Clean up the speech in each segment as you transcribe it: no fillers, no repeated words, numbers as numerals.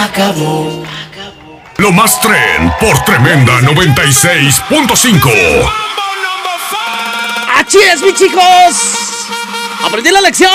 Acabó. Lo más tren por Tremenda 96.5. ¡Así es, mis chicos! ¡Aprendí la lección,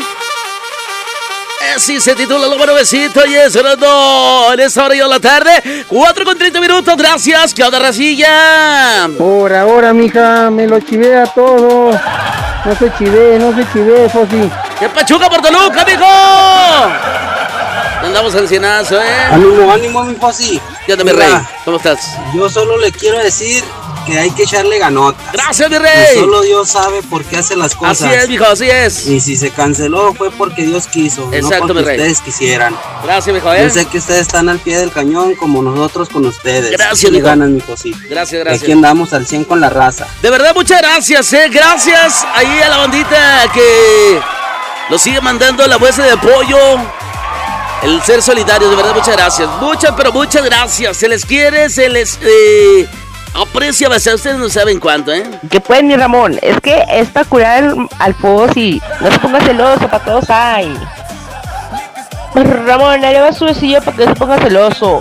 Así se titula lo nuevecito y es sonando en esta hora y de la tarde. 4:30. Gracias. ¿Qué onda, racilla? Por ahora, mija, me lo chivé a todo. No se chivé, Fossi. ¡Qué pachuca por Toluca, mijo! Andamos al cienazo, Ánimo, mi Fossi. ¿Qué onda, mi rey? ¿Cómo estás? Yo solo le quiero decir que hay que echarle ganotas. ¡Gracias, mi rey! Y solo Dios sabe por qué hace las cosas. Así es, mijo, así es. Y si se canceló fue porque Dios quiso, exacto, no porque mi rey. Ustedes quisieran. Gracias, mijo, Yo sé que ustedes están al pie del cañón como nosotros con ustedes. Gracias, mijo. mijo. Ganan, mi Fossi. Gracias. Aquí andamos al 100 con la raza. De verdad, muchas gracias, Gracias ahí a la bandita que nos sigue mandando la muestra de apoyo. El ser solidario, de verdad, muchas gracias. Muchas gracias. Se les quiere, se les aprecia bastante. Ustedes no saben cuánto, Que pues, mi Ramón, es que es para curar al Fossi. No se ponga celoso, para todos hay. Ramón, le va a su besillo para que se ponga celoso.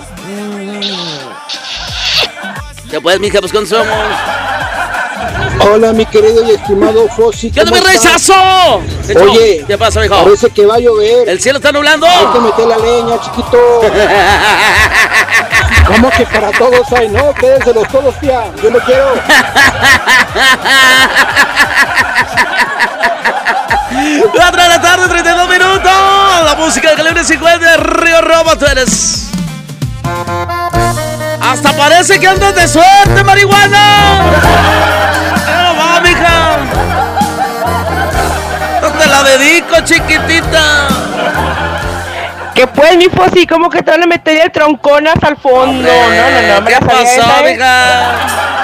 Ya pues, mija, pues ¿cuántos somos? Hola, mi querido y estimado Fossi. ¿Qué onda, mi rechazo? Oye, ¿qué pasa, mijo? Parece que va a llover. El cielo está nublando. Hay que meter la leña, chiquito. ¿Cómo que para todos hay? No, quédenselos todos, tía. Yo no quiero. 4 de la tarde, 32 minutos. La música de Calibre 50, Río Roma, tú eres. Hasta parece que andas de suerte, marihuana. No va, mija. No te la dedico, chiquitita. Que pues, mi Fossi, ¿cómo que te van a meter el troncón hasta el fondo? Hombre, No, me ¿qué la sabía pasó, esa, mija?